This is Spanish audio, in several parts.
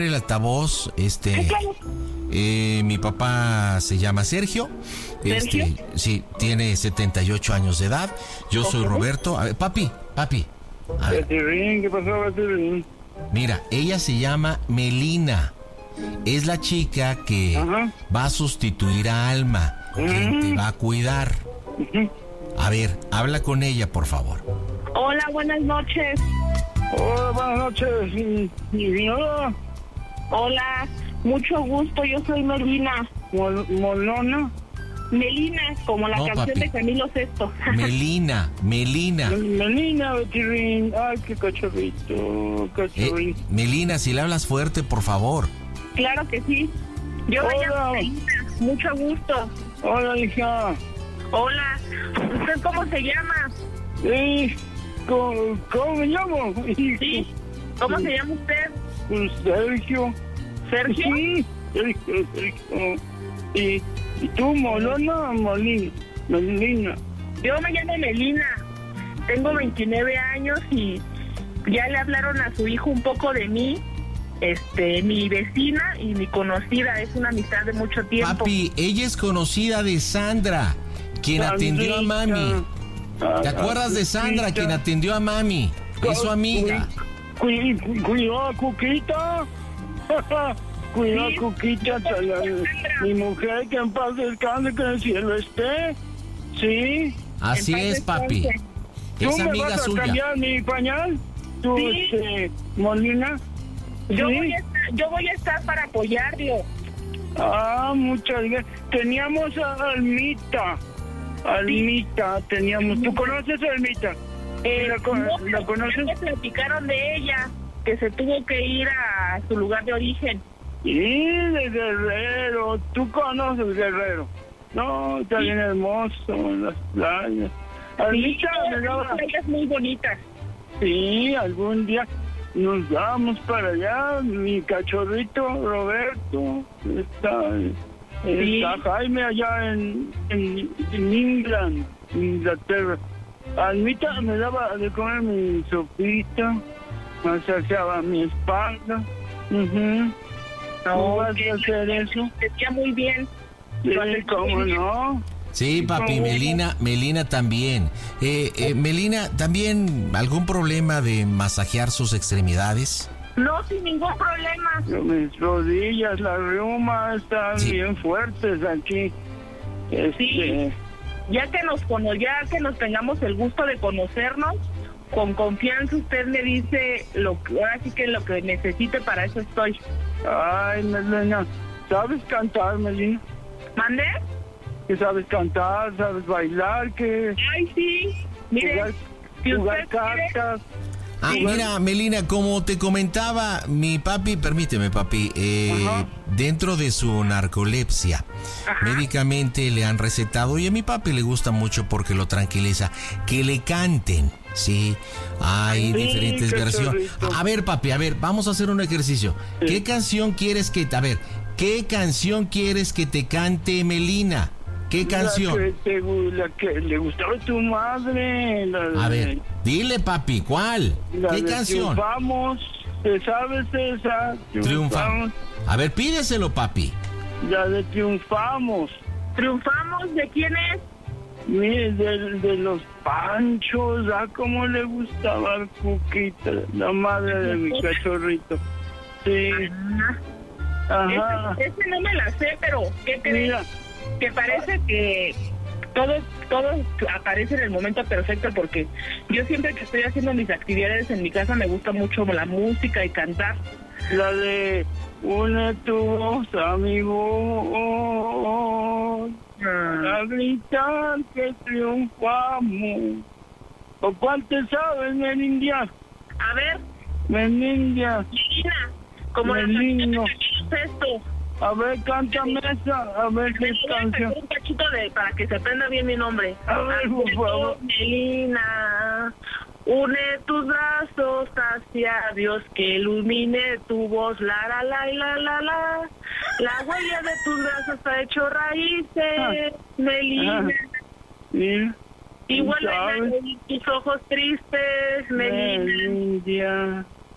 el altavoz, mi papá se llama Sergio. ¿Sergio? Sí, tiene 78 años de edad. Yo soy Roberto. A ver, papi. A ver. ¿Qué pasó, Batirín? Mira, ella se llama Melina. Es la chica que va a sustituir a Alma, quien te va a cuidar. A ver, habla con ella, por favor. Hola, buenas noches. Hola, buenas noches, mi señora. Hola, mucho gusto, yo soy Melina. ¿Molona? Melina, como la canción papi. de Camilo Sesto. Melina. Melina, Batirín. Ay, qué cachorrito. Melina, si le hablas fuerte, por favor. Claro que sí. Yo me llamo Hola. Melina, mucho gusto. Hola, hija. Hola, ¿usted cómo se llama? ¿Cómo me llamo? Sí, ¿cómo se llama usted? Pues Sergio. ¿Sergio? Sí, Sergio. ¿Y tú, Molona o Melina? Yo me llamo Melina, tengo 29 años y ya le hablaron a su hijo un poco de mí. Mi vecina y mi conocida, es una amistad de mucho tiempo. Papi, ella es conocida de Sandra, quien atendió a mami. ¿Te acuerdas de Sandra, quien atendió a mami? Es su amiga. Cuidado, Cuquita. Cuidado, Sí. Cuquita. Mi mujer, que en paz descanse, que en el cielo esté. Sí. Así En paz es, papi. descanse. ¿Tú Es me amiga vas a suya. cambiar mi pañal? ¿Tú, Sí. Molina? Yo ¿Sí? voy a estar para apoyarlo. Muchas gracias. Teníamos a Almita. Teníamos. ¿Tú conoces a Almita? ¿La conoces? Me platicaron de ella, que se tuvo que ir a su lugar de origen. Sí, de Guerrero. ¿Tú conoces Guerrero? No, está bien hermoso, las playas. Almita, me daba... Playas muy bonitas. Sí, algún día nos vamos para allá. Mi cachorrito Roberto está Jaime allá en England, Inglaterra. Almita me daba de comer mi sopita, masajeaba mi espalda. ¿Cómo vas a hacer eso? Decía muy bien. Sí, ¿cómo no? Sí, papi, Melina también. Melina, ¿también algún problema de masajear sus extremidades? No, sin ningún problema. Mis rodillas, la reuma están bien fuertes aquí. Sí. Ya que nos tengamos el gusto de conocernos, con confianza usted me dice ahora sí que lo que necesite, para eso estoy. Ay, Melina, ¿sabes cantar, Melina? ¿Mande? ¿Que sabes cantar, sabes bailar, que Ay, sí. Mire, si jugar usted quiere... cartas? Mira, Melina, como te comentaba, mi papi, permíteme, papi, dentro de su narcolepsia, médicamente le han recetado, y a mi papi le gusta mucho porque lo tranquiliza, que le canten, ¿sí? Hay diferentes versiones. A ver, papi, vamos a hacer un ejercicio. Sí. ¿Qué canción quieres que te cante Melina? ¿Qué canción? La que le gustaba a tu madre. A ver, dile, papi, ¿cuál? ¿Qué canción? Triunfamos, ¿te sabes esa? Triunfamos. A ver, pídeselo, papi. La de Triunfamos. ¿Triunfamos? ¿De quién es? Mire, de los Panchos, cómo le gustaba a Cuquita, la madre de mi cachorrito. Sí. Ajá. Ese no me la sé, pero ¿qué crees? Mira. Que parece que todo aparece en el momento perfecto, porque yo siempre que estoy haciendo mis actividades en mi casa me gusta mucho la música y cantar. La de une tu voz, amigo, a gritar que triunfamos. ¿O cuál te sabes, Melindia? A ver, Melindia. Melina, como la Melino. canción de esto. A ver, cántame esa, a ver qué canción. Un cachito para que se aprenda bien mi nombre. A ver, por favor. Melina, une tus brazos hacia Dios, que ilumine tu voz, la. La huella de tus brazos ha hecho raíces, Melina. Mira. Igual tus ojos tristes, Melina. Melindia.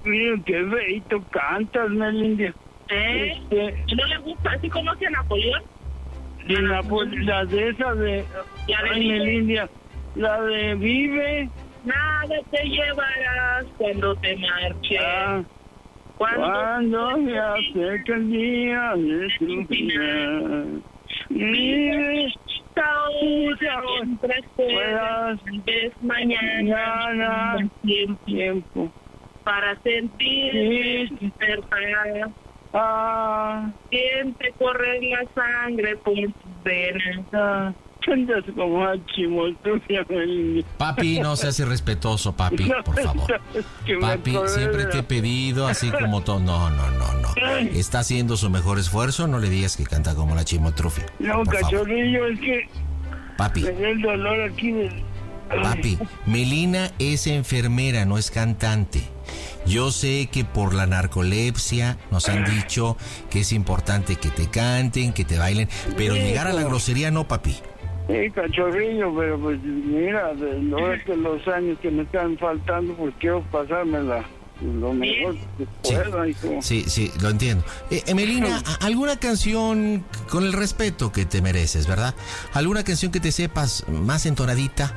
Mira, qué feito cantas, Melinda. ¿No le gusta? ¿Sí conoce a Napoleón? La de esa de... Ay, Melinda, la de Vive. Nada te llevarás cuando te marches. Cuando se acerca el día de tu final. Vive siempre puedas, ves mañana tiempo para sentir libertad. Siente correr la sangre por tus venas. Cantas como a chimoltrufia, Melinda. Papi, no seas irrespetuoso, papi, por favor. Papi, siempre te he pedido así como todo. No. Está haciendo su mejor esfuerzo, no le digas que canta como la chimotrufia. No, cachorrillo, es que... Papi. Me da el dolor aquí del... Papi, Melina es enfermera, no es cantante. Yo sé que por la narcolepsia nos han dicho que es importante que te canten, que te bailen, pero llegar a la grosería no, papi. Sí, cachorrillo, pero pues mira, de los años que me están faltando, pues quiero pasármela lo mejor que pueda, hijo. Sí, lo entiendo. Melina, ¿alguna canción con el respeto que te mereces, verdad? ¿Alguna canción que te sepas más entonadita?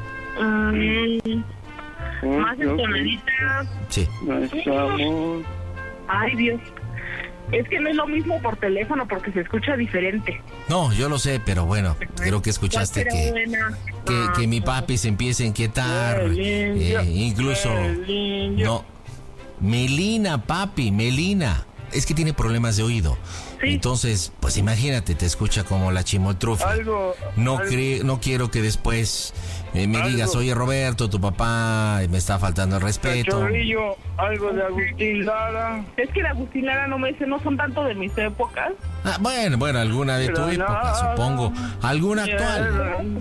Más entonadita. Sí. Nuestro amor. Ay, Dios. Es que no es lo mismo por teléfono porque se escucha diferente. No, yo lo sé, pero bueno, creo que escuchaste que mi papi se empieza a inquietar. Incluso... No. Melina, papi, Melina. Es que tiene problemas de oído. Sí. Entonces, pues imagínate, te escucha como la chimotrufia. No quiero que después me digas, oye Roberto, tu papá me está faltando el respeto. Cachorrillo, algo de Agustín Lara. Es que de Agustín Lara no son tanto de mis épocas. Bueno, alguna de tu época, supongo. Alguna actual.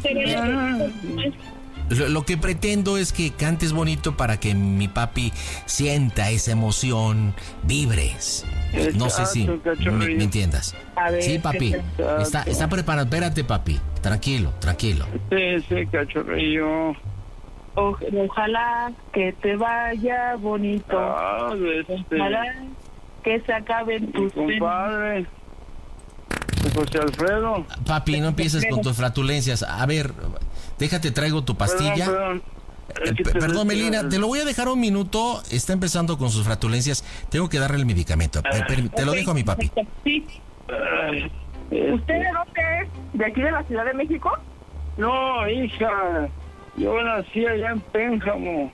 Lo que pretendo es que cantes bonito para que mi papi sienta esa emoción, vibres. No sé si me entiendas. Ver, sí, papi. Está preparado. Espérate, papi. Tranquilo. Sí, cachorrillo. Ojalá que te vaya bonito. Ojalá que se acaben tus compadre. José Alfredo. Papi, no empieces con tus flatulencias. A ver, déjate, traigo tu pastilla. Perdón, Melina, te lo voy a dejar un minuto. Está empezando con sus flatulencias. Tengo que darle el medicamento. Te lo dejo a mi papi. Sí. ¿Usted de dónde es? ¿De aquí de la Ciudad de México? No, hija. Yo nací allá en Pénjamo.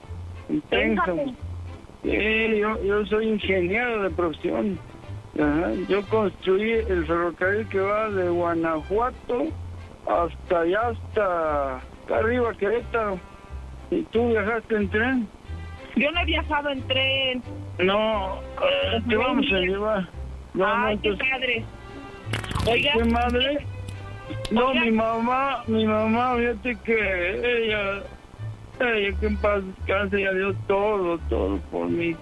Yo soy ingeniero de profesión. Ajá. Yo construí el ferrocarril que va de Guanajuato hasta allá, hasta acá arriba, Querétaro. ¿Y tú viajaste en tren? Yo no he viajado en tren. No, te vamos a llevar. No, ay, qué padre. Oiga. ¿Qué madre? No, oiga. mi mamá, fíjate que ella que en paz descanse, ella dio todo por mí.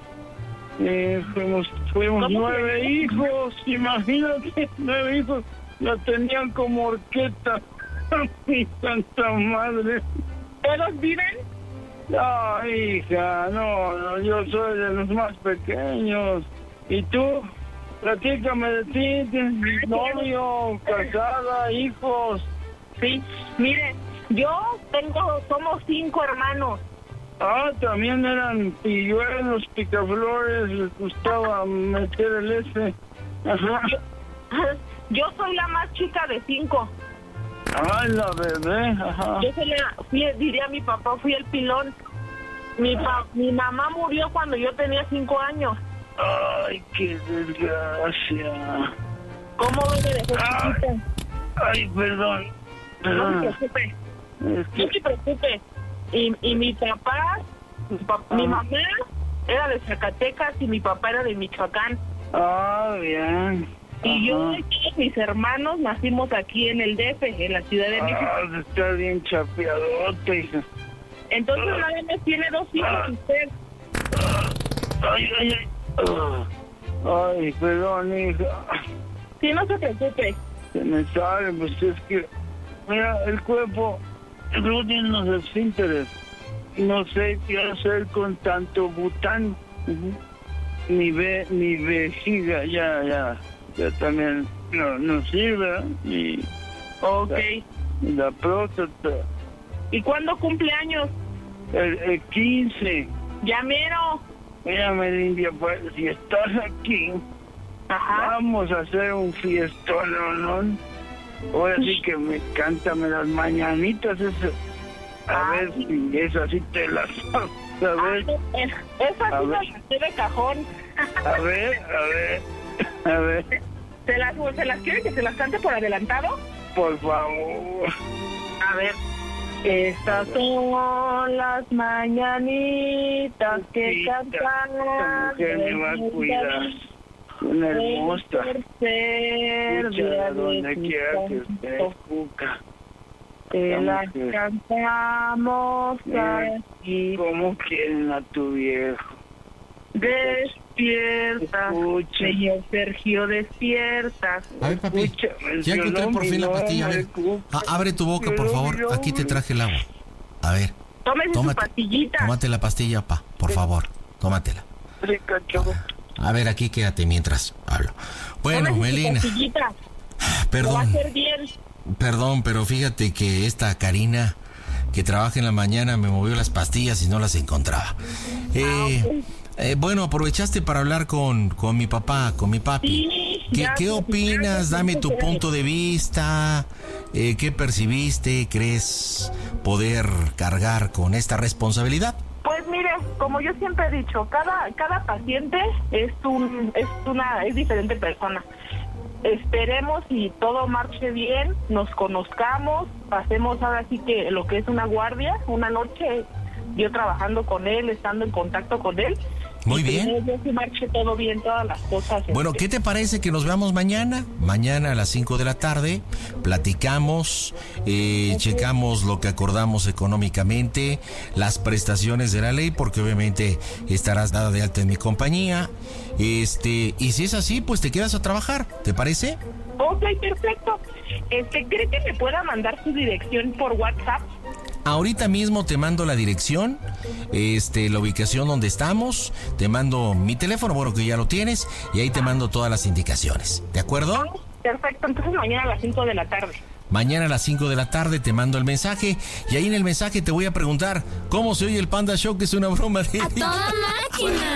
Fuimos 9 hijos, imagínate, 9 hijos, la tenían como orquesta. Mi santa madre. ¿Todos viven? No, hija, no, yo soy de los más pequeños. ¿Y tú? Platícame de ti, ¿tienes novio, casada, hijos? Sí, mire, somos 5 hermanos. También eran pilluelos, picaflores, les gustaba meter el S. Ajá. Yo soy la más chica de 5. Ay, la bebé, ajá. Yo diría mi papá, fui el pilón. Mi mamá murió cuando yo tenía 5 años. Ay, qué desgracia. ¿Cómo me dejó chiquita? Ay, perdón. No me preocupe. No se preocupe. Y mi papá, mi mamá era de Zacatecas y mi papá era de Michoacán. Bien. Y yo y todos mis hermanos nacimos aquí en el DF, en la Ciudad de México. Está bien chapeadote, hija. Entonces nada más tiene 2 hijos usted. Ay, perdón, hija. Sí, no se preocupe. Se me sale, pues es que... Mira, el cuerpo no tiene los esfínteres. No sé qué hacer con tanto bután. mi vejiga ya también no sirve, y Ok. la próstata. ¿Y cuándo cumple años? El 15. Ya mero. Mira, Melindia, pues, si estás aquí, Ajá. vamos a hacer un fiestón, ¿no? Ahora sí que cántame las mañanitas, a ver si esas sí te las... A ver, Esa A sí ver. la saqué de cajón. a ver, ¿Se las quieren que se las cante por adelantado? por favor. A ver. Estas son las mañanitas que Esta cantan. mujer me va a cuidar. Una hermosa. Escúchala donde quiera que esté, Cuca. Te Esta las mujer. cantamos aquí. ¿Cómo quieren a tu viejo? Despierta, Escucha. señor Sergio, despierta. A ver, papi, Escucha, ya encontré por fin la pastilla. A ver, abre tu boca, por favor. Aquí te traje el agua. A ver, Tómese su tómate, pastillita. tómate la pastilla, pa, por favor. Tómatela. A ver, aquí quédate mientras hablo. Bueno, Tómese su Melina, pastillita. Lo va a perdón, hacer bien. perdón, pero fíjate que esta Karina que trabaja en la mañana me movió las pastillas y no las encontraba. Bueno, aprovechaste para hablar con mi papá, con mi papi. Sí, ¿Qué ya, opinas? Dame tu punto de vista. ¿Qué percibiste? ¿Crees poder cargar con esta responsabilidad? Pues mire, como yo siempre he dicho, cada paciente es diferente persona. Esperemos y todo marche bien, nos conozcamos, pasemos ahora sí que lo que es una guardia, una noche yo trabajando con él, estando en contacto con él. Muy y bien. que marche todo bien, todas las cosas. Bueno, ¿qué te parece que nos veamos mañana? Mañana a las 5 de la tarde, platicamos, checamos lo que acordamos económicamente, las prestaciones de la ley, porque obviamente estarás dada de alta en mi compañía. Y si es así, pues te quedas a trabajar, ¿te parece? Ok, perfecto. ¿Cree que me pueda mandar su dirección por WhatsApp? Ahorita mismo te mando la dirección, la ubicación donde estamos, te mando mi teléfono, bueno, que ya lo tienes, y ahí te mando todas las indicaciones, ¿de acuerdo? Perfecto, entonces mañana a las 5 de la tarde. Mañana a las 5 de la tarde te mando el mensaje, y ahí en el mensaje te voy a preguntar cómo se oye el Panda Show, que es una broma de... ¡A toda máquina!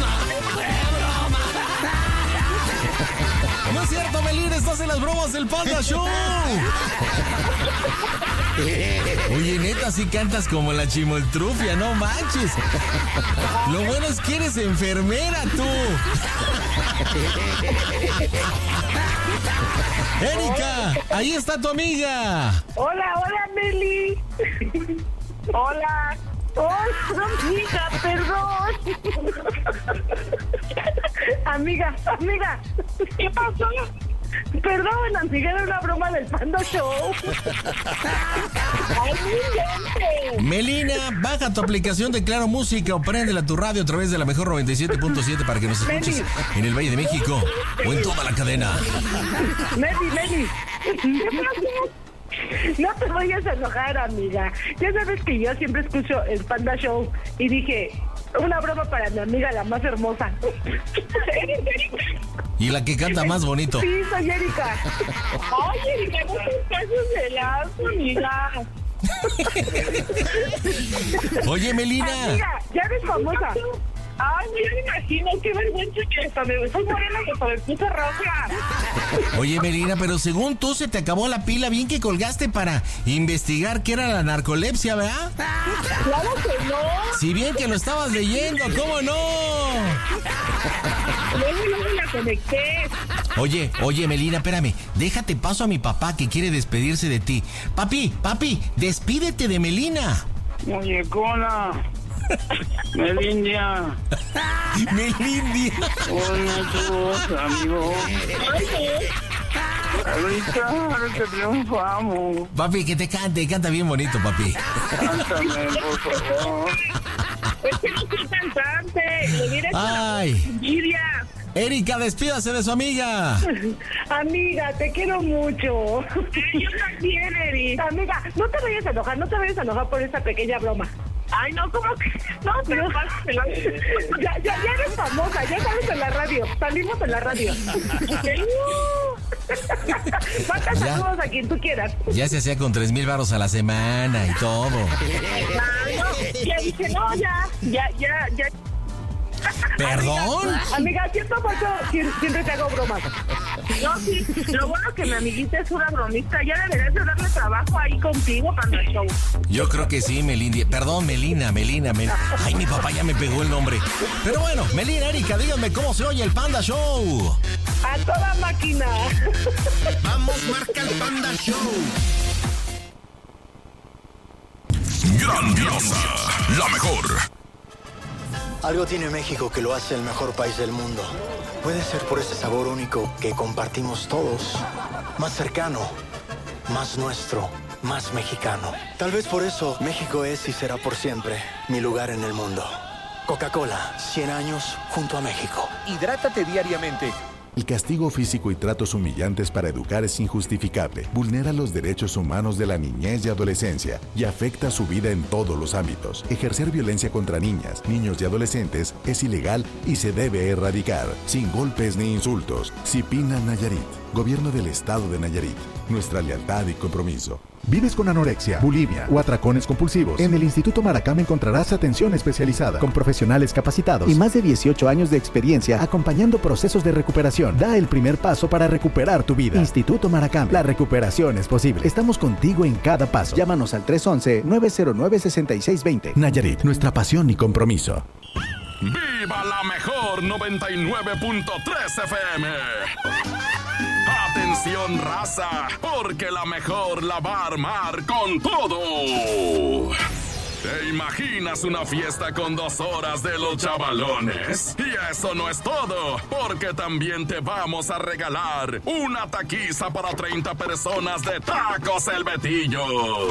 No es cierto, Melina, estás en las bromas del Panda Show. Oye, neta, sí cantas como la Chimoltrufia, no manches. Lo bueno es que eres enfermera, tú. Erika, ahí está tu amiga. Hola, Meli. Hola. Hola, amiga, perdón. Amiga. ¿Qué pasó? Perdón, amiga, era una broma del Panda Show. Ay, mi gente. Melina, baja tu aplicación de Claro Música o préndela a tu radio a través de la mejor 97.7 para que nos escuches en el Valle de México o en toda la cadena. Meli. ¿Qué pasó? No te vayas a enojar, amiga. Ya sabes que yo siempre escucho el Panda Show y dije, una broma para mi amiga, la más hermosa. ¿Eres Erika? Y la que canta más bonito. Sí, soy Erika. Ay, Erika, no te pases de lazo, amiga. Oye, Melina. Amiga, ya eres famosa. Ay, ya me imagino, qué vergüenza que hasta me soy morena que me puse roja. Oye, Melina, pero según tú se te acabó la pila bien que colgaste para investigar qué era la narcolepsia, ¿verdad? Claro que no. Si bien que lo estabas leyendo, ¿cómo no? Luego la conecté. Oye, Melina, espérame. Déjate paso a mi papá que quiere despedirse de ti. Papi, despídete de Melina. Muñecona. Melindia. Melindia. Hola, tu voz, amigo. Ahorita triunfamos. Papi, que te canta bien bonito, papi. Cántame, por favor. Es que no soy cantante. Le diré Ay. envidia. Erika, despídase de su amiga. Amiga, te quiero mucho. Yo también, Eri. Amiga, no te vayas a enojar por esta pequeña broma. Ay, no, ¿cómo que? No, pero ya eres famosa, ya sales en la radio. Salimos en la radio. Manda saludos a quien tú quieras. Ya se hacía con 3,000 varos a la semana y todo. Ya dije, no, ya. ¿Perdón? Amiga, siento mucho, siempre te hago bromas. No, sí, lo bueno que mi amiguita es una bromista. Ya deberías de darle trabajo ahí contigo para el show. Yo creo que sí, Melina. Perdón, Melina. Ay, mi papá ya me pegó el nombre. Pero bueno, Melina, Erika, díganme cómo se oye el Panda Show. A toda máquina. Vamos, marca el Panda Show. Grandiosa, la mejor. Algo tiene México que lo hace el mejor país del mundo. Puede ser por ese sabor único que compartimos todos. Más cercano, más nuestro, más mexicano. Tal vez por eso México es y será por siempre mi lugar en el mundo. Coca-Cola, 100 años junto a México. Hidrátate diariamente. El castigo físico y tratos humillantes para educar es injustificable, vulnera los derechos humanos de la niñez y adolescencia y afecta su vida en todos los ámbitos. Ejercer violencia contra niñas, niños y adolescentes es ilegal y se debe erradicar, sin golpes ni insultos. Cipina Nayarit, Gobierno del Estado de Nayarit. Nuestra lealtad y compromiso. ¿Vives con anorexia, bulimia o atracones compulsivos? En el Instituto Maracama encontrarás atención especializada con profesionales capacitados y más de 18 años de experiencia acompañando procesos de recuperación. Da el primer paso para recuperar tu vida. Instituto Maracama, la recuperación es posible. Estamos contigo en cada paso. Llámanos al 311-909-6620. Nayarit, nuestra pasión y compromiso. ¡Viva la mejor 99.3 FM! Atención, raza, porque la mejor la va a armar con todo. ¿Te imaginas una fiesta con 2 horas de los chavalones? Y eso no es todo, porque también te vamos a regalar una taquiza para 30 personas de Tacos El Betillo.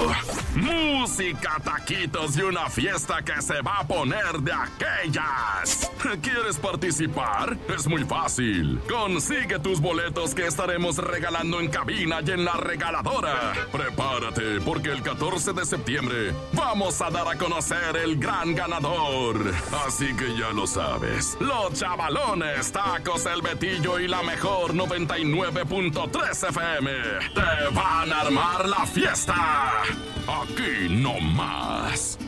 Música, taquitos y una fiesta que se va a poner de aquellas. ¿Quieres participar? Es muy fácil. Consigue tus boletos que estaremos regalando en cabina y en la regaladora. Prepárate, porque el 14 de septiembre vamos a dar a conocer el gran ganador. Así que ya lo sabes. Los chavalones, Tacos El Betillo y la mejor 99.3 FM te van a armar la fiesta. Aquí no más.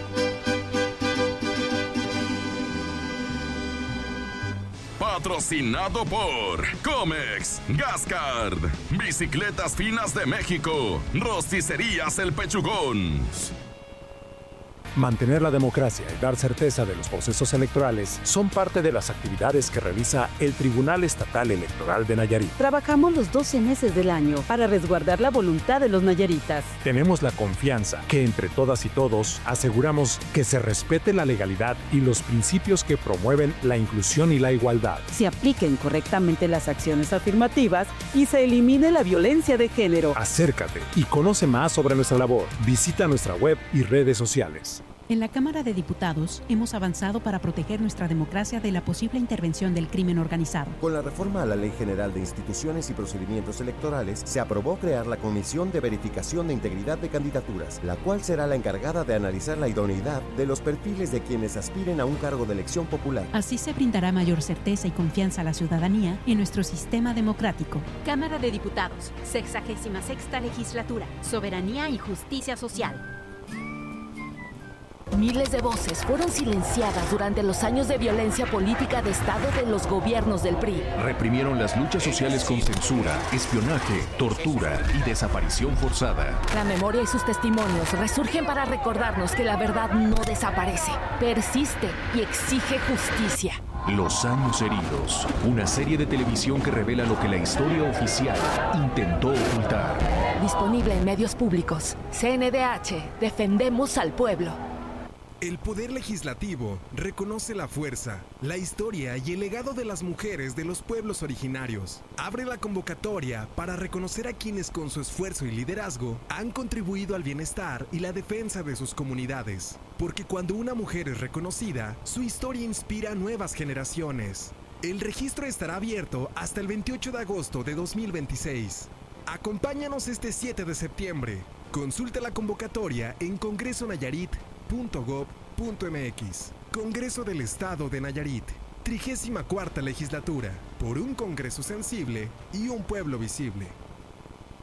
Patrocinado por Comex, Gascard, Bicicletas Finas de México, Rosticerías El Pechugón. Mantener la democracia y dar certeza de los procesos electorales son parte de las actividades que realiza el Tribunal Estatal Electoral de Nayarit. Trabajamos los 12 meses del año para resguardar la voluntad de los nayaritas. Tenemos la confianza que entre todas y todos aseguramos que se respete la legalidad y los principios que promueven la inclusión y la igualdad. Se apliquen correctamente las acciones afirmativas y se elimine la violencia de género. Acércate y conoce más sobre nuestra labor. Visita nuestra web y redes sociales. En la Cámara de Diputados hemos avanzado para proteger nuestra democracia de la posible intervención del crimen organizado. Con la reforma a la Ley General de Instituciones y Procedimientos Electorales, se aprobó crear la Comisión de Verificación de Integridad de Candidaturas, la cual será la encargada de analizar la idoneidad de los perfiles de quienes aspiren a un cargo de elección popular. Así se brindará mayor certeza y confianza a la ciudadanía en nuestro sistema democrático. Cámara de Diputados, 66ª Legislatura, Soberanía y Justicia Social. Miles de voces fueron silenciadas durante los años de violencia política de Estado de los gobiernos del PRI. Reprimieron las luchas sociales con censura, espionaje, tortura y desaparición forzada. La memoria y sus testimonios resurgen para recordarnos que la verdad no desaparece, persiste y exige justicia. Los años heridos, una serie de televisión que revela lo que la historia oficial intentó ocultar. Disponible en medios públicos. CNDH, defendemos al pueblo. El Poder Legislativo reconoce la fuerza, la historia y el legado de las mujeres de los pueblos originarios. Abre la convocatoria para reconocer a quienes con su esfuerzo y liderazgo han contribuido al bienestar y la defensa de sus comunidades. Porque cuando una mujer es reconocida, su historia inspira a nuevas generaciones. El registro estará abierto hasta el 28 de agosto de 2026. Acompáñanos este 7 de septiembre. Consulta la convocatoria en congresonayarit.mx. nayarit.gov.mx. Congreso del Estado de Nayarit. 34ª Legislatura. Por un Congreso sensible y un pueblo visible.